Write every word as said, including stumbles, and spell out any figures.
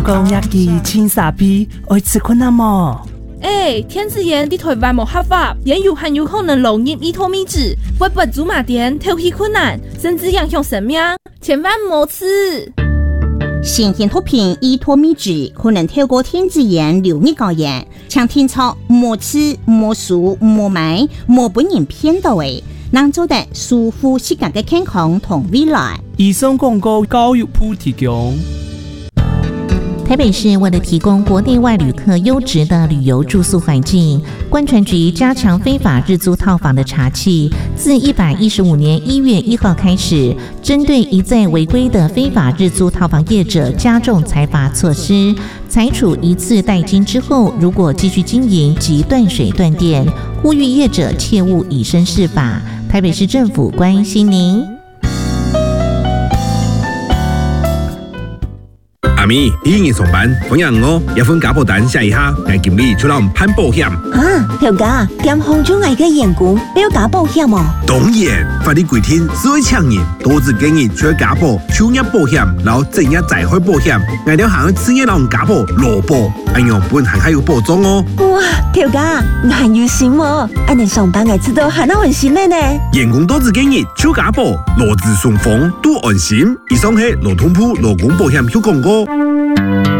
讲一句清傻逼，爱吃困难么？ 哎，天子盐伫台湾无合法，也有很有可能漏入依托米脂，会不祖马店头皮困难，甚至影响生命，千万莫吃。 新鲜脱贫依托米脂可能透过天子盐流入高盐，像天草莫吃莫熟莫买莫本人骗到的，能做得舒服自家的健康同未来。 以上广告教育部提供。 台北市为了提供国内外旅客优质的旅游住宿环境，观传局加强非法日租套房的查缉。自一百一十五年一月一号开始，针对一再违规的非法日租套房业者，加重裁罚措施，裁处一次代金之后，如果继续经营即断水断电。呼吁业者切勿以身试法。台北市政府关心您。 阿咪，你今日上班，同样我一份家保单写一下，但经理出让攀保险。 啊，条家，兼行中外嘅员工你要加保险哦？ 当然，法律规定，所有强人多自建议除了家保、就业保险，然后正业灾害保险，挨条行职业人家保、劳保，安样本行还有保障哦。 哇，条家，蛮有心哦！安尼上班嘅知道还那很心嘞呢。 员工多自建议除家保，劳资双方都安心。以上係劳通部劳工保险有广告。